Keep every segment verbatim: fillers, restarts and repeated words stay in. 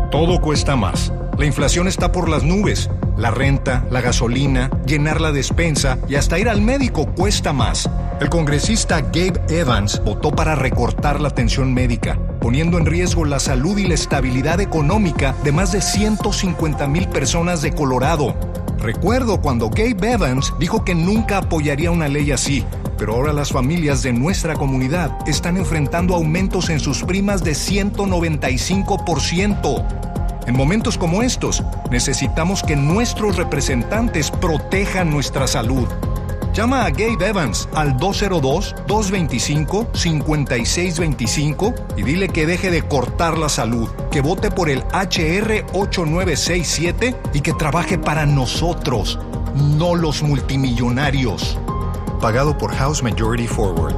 Todo cuesta más. La inflación está por las nubes. La renta, la gasolina, llenar la despensa y hasta ir al médico cuesta más. El congresista Gabe Evans votó para recortar la atención médica, poniendo en riesgo la salud y la estabilidad económica de más de ciento cincuenta mil personas de Colorado. Recuerdo cuando Gabe Evans dijo que nunca apoyaría una ley así, pero ahora las familias de nuestra comunidad están enfrentando aumentos en sus primas de ciento noventa y cinco por ciento. En momentos como estos, necesitamos que nuestros representantes protejan nuestra salud. Llama a Gabe Evans al dos cero dos, dos dos cinco, cinco seis dos cinco y dile que deje de cortar la salud, que vote por el H R ocho nueve seis siete y que trabaje para nosotros, no los multimillonarios. Pagado por House Majority Forward.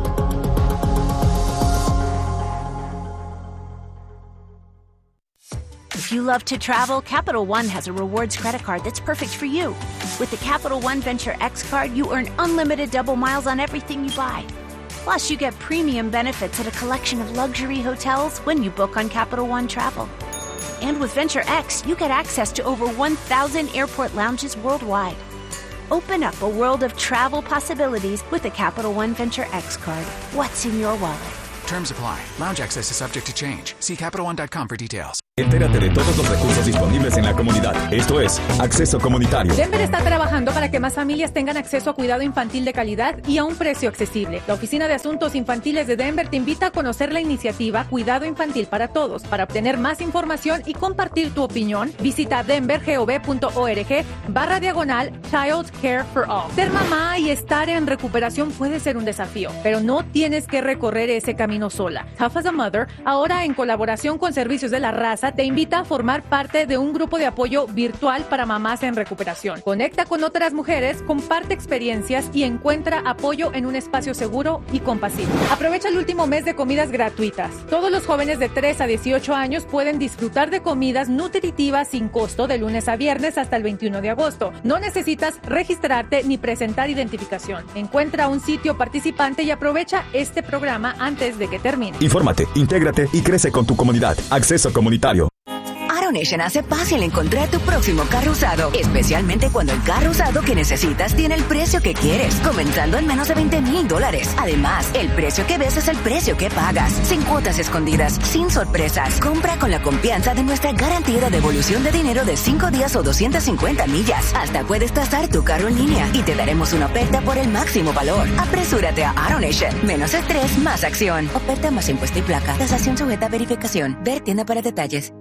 If you love to travel, Capital One has a rewards credit card that's perfect for you. With the Capital One Venture X card, you earn unlimited double miles on everything you buy. Plus, you get premium benefits at a collection of luxury hotels when you book on Capital One Travel. And with Venture X, you get access to over one thousand airport lounges worldwide. Open up a world of travel possibilities with the Capital One Venture X card. What's in your wallet? Terms apply. Lounge access is subject to change. See Capital One dot com for details. Entérate de todos los recursos disponibles en la comunidad. Esto es Acceso Comunitario. Denver está trabajando para que más familias tengan acceso a cuidado infantil de calidad y a un precio accesible. La Oficina de Asuntos Infantiles de Denver te invita a conocer la iniciativa Cuidado Infantil para Todos. Para obtener más información y compartir tu opinión, visita denvergov.org barra diagonal Child Care for All. Ser mamá y estar en recuperación puede ser un desafío, pero no tienes que recorrer ese camino sola. Tough as a Mother, ahora en colaboración con Servicios de la Raza, te invita a formar parte de un grupo de apoyo virtual para mamás en recuperación. Conecta con otras mujeres, comparte experiencias y encuentra apoyo en un espacio seguro y compasivo. Aprovecha el último mes de comidas gratuitas. Todos los jóvenes de tres a dieciocho años pueden disfrutar de comidas nutritivas sin costo de lunes a viernes hasta el veintiuno de agosto. No necesitas registrarte ni presentar identificación. Encuentra un sitio participante y aprovecha este programa antes de que termine. Infórmate, intégrate y crece con tu comunidad. Acceso Comunitario. AutoNation hace fácil encontrar tu próximo carro usado, especialmente cuando el carro usado que necesitas tiene el precio que quieres, comenzando en menos de veinte mil dólares. Además, el precio que ves es el precio que pagas, sin cuotas escondidas, sin sorpresas. Compra con la confianza de nuestra garantía de devolución de dinero de cinco días o doscientas cincuenta millas. Hasta puedes tasar tu carro en línea y te daremos una oferta por el máximo valor. Apresúrate a AutoNation. Menos estrés, más acción. Oferta más impuesto y placa. Tasación sujeta a verificación. Ver tienda para detalles.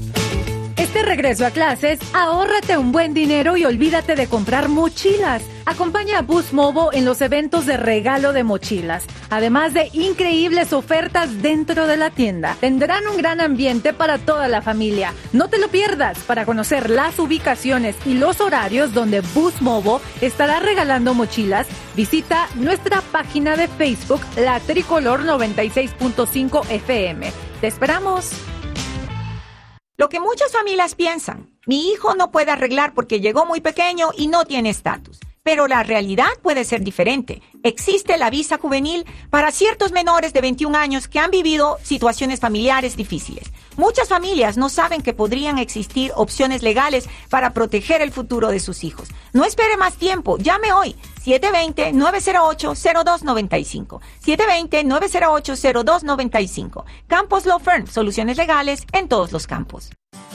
Este regreso a clases, ahórrate un buen dinero y olvídate de comprar mochilas. Acompaña a Boost Mobile en los eventos de regalo de mochilas. Además de increíbles ofertas dentro de la tienda. Tendrán un gran ambiente para toda la familia. No te lo pierdas. Para conocer las ubicaciones y los horarios donde Boost Mobile estará regalando mochilas, visita nuestra página de Facebook, La Tricolor noventa y seis punto cinco F M. ¡Te esperamos! Lo que muchas familias piensan, mi hijo no puede arreglar porque llegó muy pequeño y no tiene estatus. Pero la realidad puede ser diferente. Existe la visa juvenil para ciertos menores de veintiún años que han vivido situaciones familiares difíciles. Muchas familias no saben que podrían existir opciones legales para proteger el futuro de sus hijos. No espere más tiempo, llame hoy. siete dos cero, nueve cero ocho, cero dos nueve cinco. siete dos cero, nueve cero ocho, cero dos nueve cinco. Campos Law Firm, soluciones legales en todos los campos.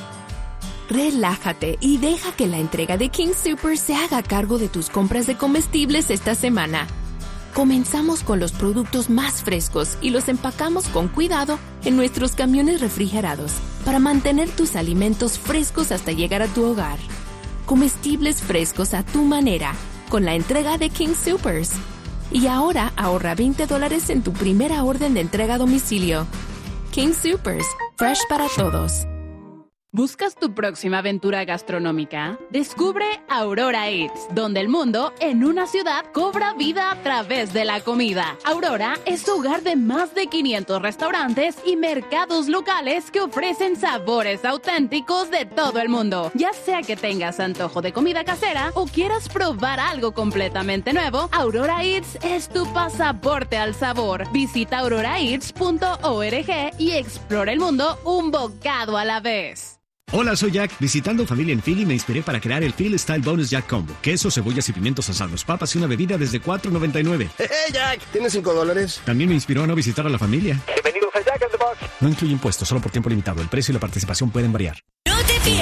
Relájate y deja que la entrega de King Soopers se haga cargo de tus compras de comestibles esta semana. Comenzamos con los productos más frescos y los empacamos con cuidado en nuestros camiones refrigerados para mantener tus alimentos frescos hasta llegar a tu hogar. Comestibles frescos a tu manera con la entrega de King Soopers. Y ahora ahorra veinte dólares en tu primera orden de entrega a domicilio. King Soopers, fresh para todos. ¿Buscas tu próxima aventura gastronómica? Descubre Aurora Eats, donde el mundo en una ciudad cobra vida a través de la comida. Aurora es hogar de más de quinientos restaurantes y mercados locales que ofrecen sabores auténticos de todo el mundo. Ya sea que tengas antojo de comida casera o quieras probar algo completamente nuevo, Aurora Eats es tu pasaporte al sabor. Visita aurora eats punto org y explora el mundo un bocado a la vez. Hola, soy Jack. Visitando familia en Philly me inspiré para crear el Philly Style Bonus Jack Combo. Queso, cebollas y pimientos asados, papas y una bebida desde cuatro noventa y nueve. ¡Hey, Jack! ¿Tienes cinco dólares? También me inspiró a no visitar a la familia. Bienvenidos a Jack in the Box. No incluye impuestos, solo por tiempo limitado. El precio y la participación pueden variar.